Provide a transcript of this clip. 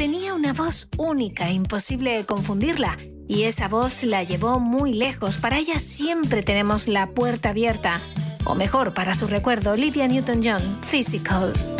Tenía una voz única, imposible de confundirla, y esa voz la llevó muy lejos. Para ella siempre tenemos la puerta abierta. O mejor, para su recuerdo, Olivia Newton-John, Physical.